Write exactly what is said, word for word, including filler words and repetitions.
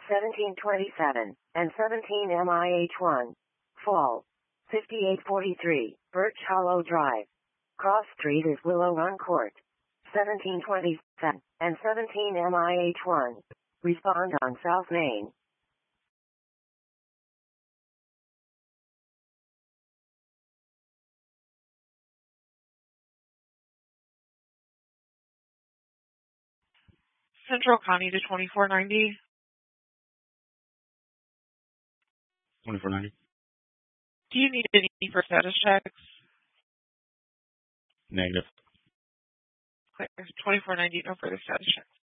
seventeen twenty-seven, and seventeen M I H one. Fall. fifty-eight forty-three, Birch Hollow Drive. Cross Street is Willow Run Court. seventeen twenty-seven, and seventeen M I H one. Respond on South Main. Central County to twenty-four ninety. twenty-four ninety. Do you need any for status checks? Negative. twenty-four ninety, no further status checks.